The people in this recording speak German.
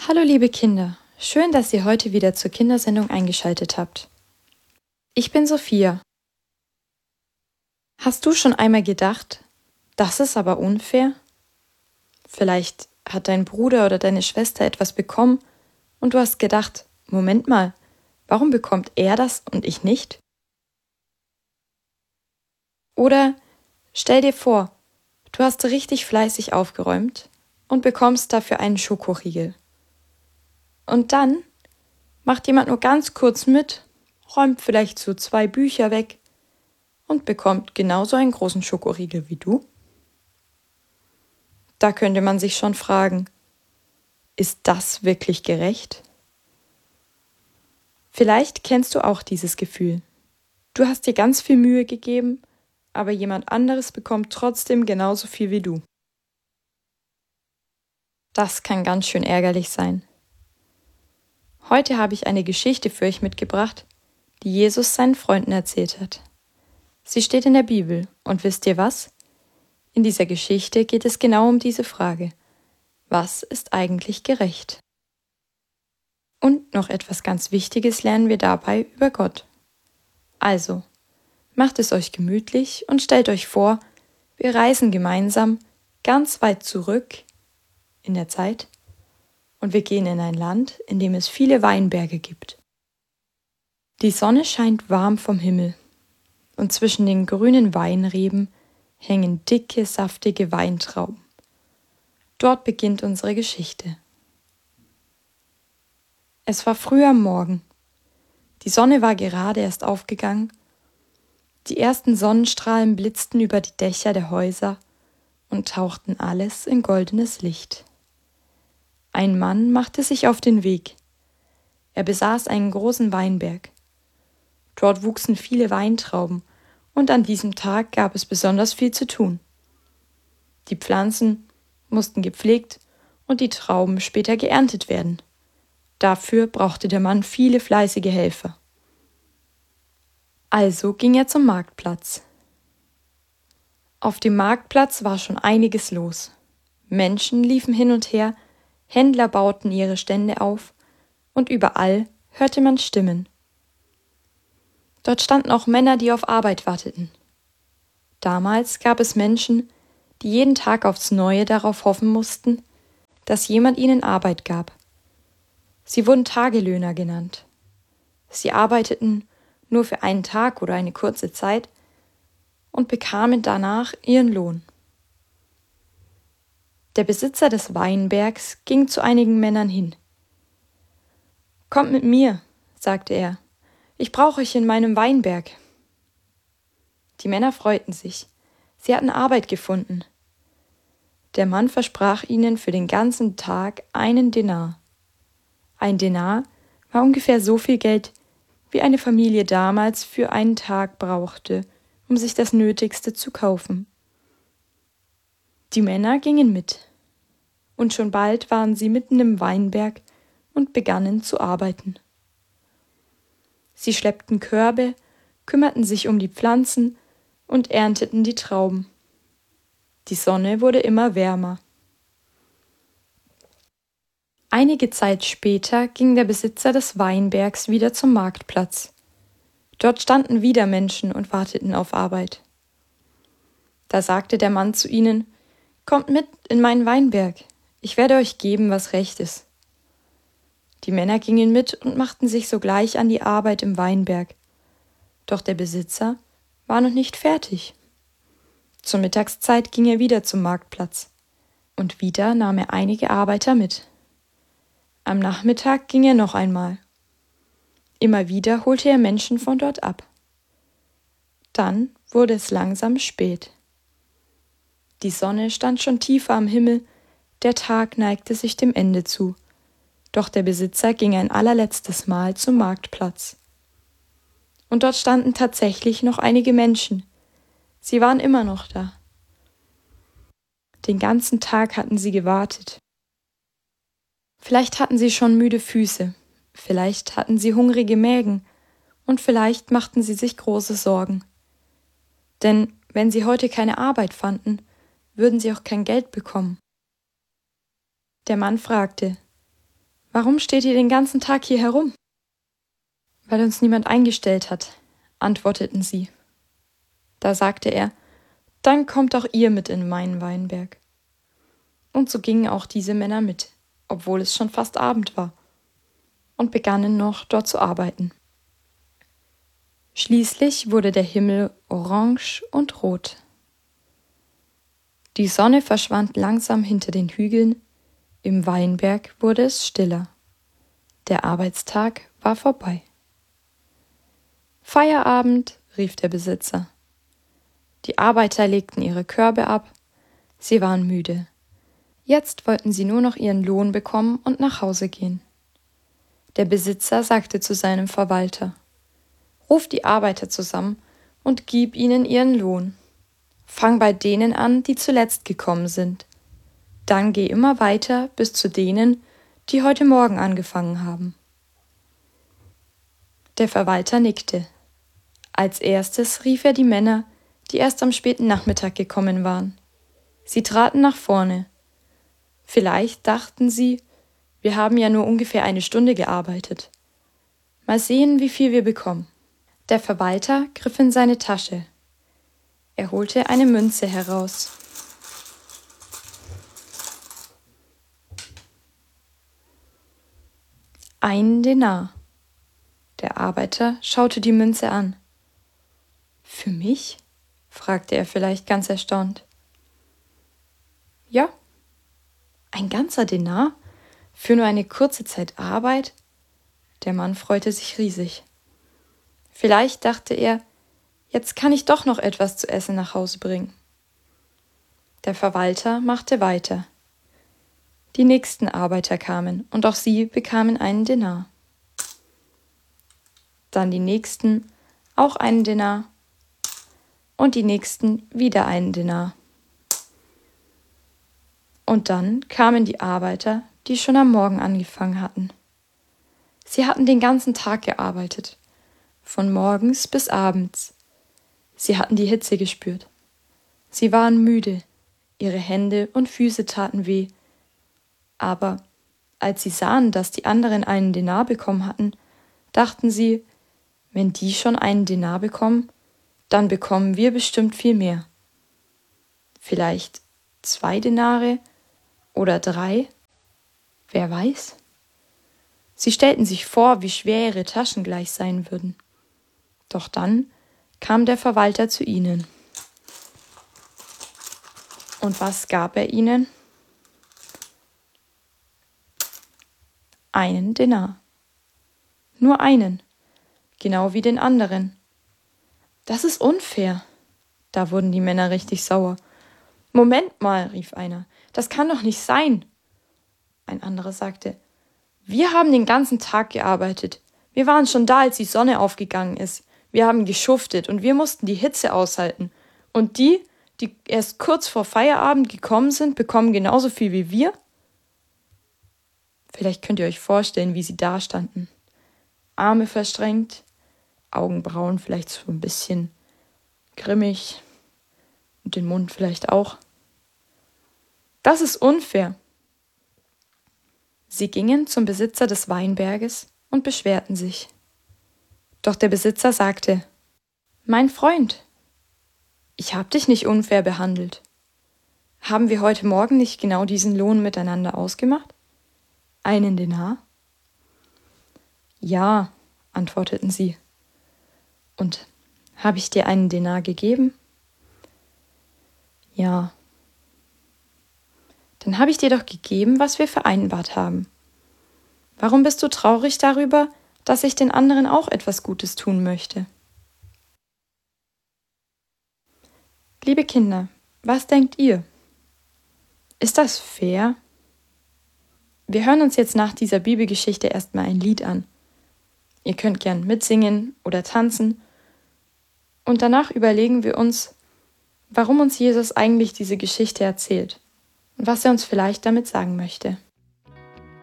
Hallo liebe Kinder, schön, dass ihr heute wieder zur Kindersendung eingeschaltet habt. Ich bin Sophia. Hast du schon einmal gedacht, das ist aber unfair? Vielleicht hat dein Bruder oder deine Schwester etwas bekommen und du hast gedacht, Moment mal, warum bekommt er das und ich nicht? Oder stell dir vor, du hast richtig fleißig aufgeräumt und bekommst dafür einen Schokoriegel. Und dann macht jemand nur ganz kurz mit, räumt vielleicht so 2 Bücher weg und bekommt genauso einen großen Schokoriegel wie du? Da könnte man sich schon fragen, ist das wirklich gerecht? Vielleicht kennst du auch dieses Gefühl. Du hast dir ganz viel Mühe gegeben, aber jemand anderes bekommt trotzdem genauso viel wie du. Das kann ganz schön ärgerlich sein. Heute habe ich eine Geschichte für euch mitgebracht, die Jesus seinen Freunden erzählt hat. Sie steht in der Bibel und wisst ihr was? In dieser Geschichte geht es genau um diese Frage. Was ist eigentlich gerecht? Und noch etwas ganz Wichtiges lernen wir dabei über Gott. Also, macht es euch gemütlich und stellt euch vor, wir reisen gemeinsam ganz weit zurück in der Zeit und wir gehen in ein Land, in dem es viele Weinberge gibt. Die Sonne scheint warm vom Himmel und zwischen den grünen Weinreben hängen dicke, saftige Weintrauben. Dort beginnt unsere Geschichte. Es war früh am Morgen. Die Sonne war gerade erst aufgegangen. Die ersten Sonnenstrahlen blitzten über die Dächer der Häuser und tauchten alles in goldenes Licht. Ein Mann machte sich auf den Weg. Er besaß einen großen Weinberg. Dort wuchsen viele Weintrauben und an diesem Tag gab es besonders viel zu tun. Die Pflanzen mussten gepflegt und die Trauben später geerntet werden. Dafür brauchte der Mann viele fleißige Helfer. Also ging er zum Marktplatz. Auf dem Marktplatz war schon einiges los. Menschen liefen hin und her, Händler bauten ihre Stände auf und überall hörte man Stimmen. Dort standen auch Männer, die auf Arbeit warteten. Damals gab es Menschen, die jeden Tag aufs Neue darauf hoffen mussten, dass jemand ihnen Arbeit gab. Sie wurden Tagelöhner genannt. Sie arbeiteten nur für einen Tag oder eine kurze Zeit und bekamen danach ihren Lohn. Der Besitzer des Weinbergs ging zu einigen Männern hin. »Kommt mit mir«, sagte er, »ich brauche euch in meinem Weinberg.« Die Männer freuten sich. Sie hatten Arbeit gefunden. Der Mann versprach ihnen für den ganzen Tag 1 Denar. Ein Denar war ungefähr so viel Geld, wie eine Familie damals für einen Tag brauchte, um sich das Nötigste zu kaufen. Die Männer gingen mit. Und schon bald waren sie mitten im Weinberg und begannen zu arbeiten. Sie schleppten Körbe, kümmerten sich um die Pflanzen und ernteten die Trauben. Die Sonne wurde immer wärmer. Einige Zeit später ging der Besitzer des Weinbergs wieder zum Marktplatz. Dort standen wieder Menschen und warteten auf Arbeit. Da sagte der Mann zu ihnen: »Kommt mit in meinen Weinberg, ich werde euch geben, was recht ist.« Die Männer gingen mit und machten sich sogleich an die Arbeit im Weinberg. Doch der Besitzer war noch nicht fertig. Zur Mittagszeit ging er wieder zum Marktplatz. Und wieder nahm er einige Arbeiter mit. Am Nachmittag ging er noch einmal. Immer wieder holte er Menschen von dort ab. Dann wurde es langsam spät. Die Sonne stand schon tiefer am Himmel, der Tag neigte sich dem Ende zu. Doch der Besitzer ging ein allerletztes Mal zum Marktplatz. Und dort standen tatsächlich noch einige Menschen. Sie waren immer noch da. Den ganzen Tag hatten sie gewartet. Vielleicht hatten sie schon müde Füße, vielleicht hatten sie hungrige Mägen und vielleicht machten sie sich große Sorgen. Denn wenn sie heute keine Arbeit fanden, würden sie auch kein Geld bekommen. Der Mann fragte: Warum steht ihr den ganzen Tag hier herum? Weil uns niemand eingestellt hat, antworteten sie. Da sagte er, dann kommt auch ihr mit in meinen Weinberg. Und so gingen auch diese Männer mit, obwohl es schon fast Abend war, und begannen noch dort zu arbeiten. Schließlich wurde der Himmel orange und rot. Die Sonne verschwand langsam hinter den Hügeln, im Weinberg wurde es stiller. Der Arbeitstag war vorbei. Feierabend, rief der Besitzer. Die Arbeiter legten ihre Körbe ab, sie waren müde. Jetzt wollten sie nur noch ihren Lohn bekommen und nach Hause gehen. Der Besitzer sagte zu seinem Verwalter: Ruf die Arbeiter zusammen und gib ihnen ihren Lohn. Fang bei denen an, die zuletzt gekommen sind. Dann geh immer weiter bis zu denen, die heute Morgen angefangen haben. Der Verwalter nickte. Als erstes rief er die Männer, die erst am späten Nachmittag gekommen waren. Sie traten nach vorne. Vielleicht dachten sie, wir haben ja nur ungefähr 1 Stunde gearbeitet. Mal sehen, wie viel wir bekommen. Der Verwalter griff in seine Tasche. Er holte eine Münze heraus. Ein Denar. Der Arbeiter schaute die Münze an. Für mich? Fragte er vielleicht ganz erstaunt. Ja, ein ganzer Denar? Für nur eine kurze Zeit Arbeit? Der Mann freute sich riesig. Vielleicht dachte er, jetzt kann ich doch noch etwas zu essen nach Hause bringen. Der Verwalter machte weiter. Die nächsten Arbeiter kamen, und auch sie bekamen einen Denar. Dann die nächsten, auch einen Denar. Und die nächsten wieder einen Denar. Und dann kamen die Arbeiter, die schon am Morgen angefangen hatten. Sie hatten den ganzen Tag gearbeitet, von morgens bis abends. Sie hatten die Hitze gespürt. Sie waren müde, ihre Hände und Füße taten weh. Aber als sie sahen, dass die anderen einen Denar bekommen hatten, dachten sie, wenn die schon einen Denar bekommen, dann bekommen wir bestimmt viel mehr. Vielleicht 2 Denare oder 3, wer weiß? Sie stellten sich vor, wie schwer ihre Taschen gleich sein würden. Doch dann kam der Verwalter zu ihnen. Und was gab er ihnen? Einen Denar. Nur einen, genau wie den anderen. Das ist unfair. Da wurden die Männer richtig sauer. Moment mal, rief einer, das kann doch nicht sein. Ein anderer sagte, wir haben den ganzen Tag gearbeitet. Wir waren schon da, als die Sonne aufgegangen ist. Wir haben geschuftet und wir mussten die Hitze aushalten. Und die erst kurz vor Feierabend gekommen sind, bekommen genauso viel wie wir? Vielleicht könnt ihr euch vorstellen, wie sie dastanden. Arme verschränkt, Augenbrauen vielleicht so ein bisschen grimmig und den Mund vielleicht auch. Das ist unfair. Sie gingen zum Besitzer des Weinberges und beschwerten sich. Doch der Besitzer sagte, mein Freund, ich habe dich nicht unfair behandelt. Haben wir heute Morgen nicht genau diesen Lohn miteinander ausgemacht? Einen Denar? Ja, antworteten sie. Und habe ich dir einen Denar gegeben? Ja. Dann habe ich dir doch gegeben, was wir vereinbart haben. Warum bist du traurig darüber, dass ich den anderen auch etwas Gutes tun möchte? Liebe Kinder, was denkt ihr? Ist das fair? Wir hören uns jetzt nach dieser Bibelgeschichte erstmal ein Lied an. Ihr könnt gern mitsingen oder tanzen. Und danach überlegen wir uns, warum uns Jesus eigentlich diese Geschichte erzählt und was er uns vielleicht damit sagen möchte.